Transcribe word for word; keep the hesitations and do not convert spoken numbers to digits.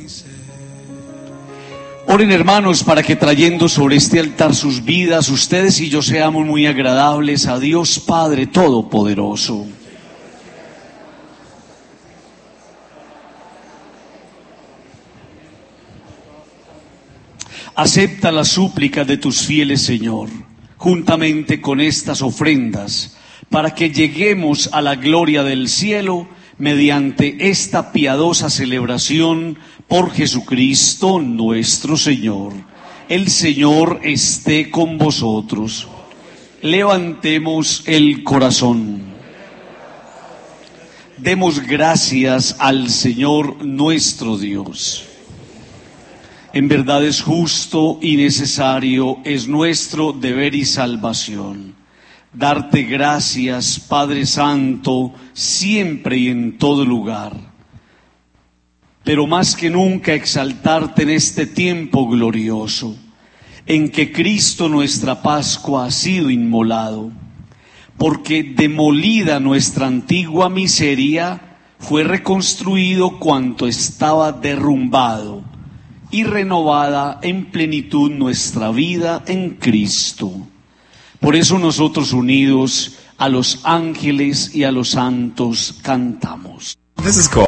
Oren, hermanos, para que trayendo sobre este altar sus vidas, ustedes y yo seamos muy agradables a Dios Padre Todopoderoso. Acepta las súplicas de tus fieles, Señor, juntamente con estas ofrendas, para que lleguemos a la gloria del cielo mediante esta piadosa celebración por Jesucristo nuestro Señor. El Señor esté con vosotros. Levantemos el corazón. Demos gracias al Señor nuestro Dios. En verdad es justo y necesario, es nuestro deber y salvación. Darte gracias, Padre Santo, siempre y en todo lugar. Pero más que nunca exaltarte en este tiempo glorioso, en que Cristo nuestra Pascua ha sido inmolado, porque demolida nuestra antigua miseria, fue reconstruido cuanto estaba derrumbado, y renovada en plenitud nuestra vida en Cristo. Por eso nosotros, unidos a los ángeles y a los santos, cantamos. This is cool.